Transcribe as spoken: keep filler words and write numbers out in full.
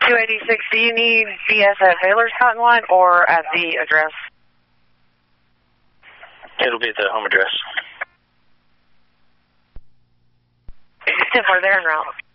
two eighty-six, do you need B S at Baylor's Cotton Line or at the address? It'll be at the home address. ten four, they're en route.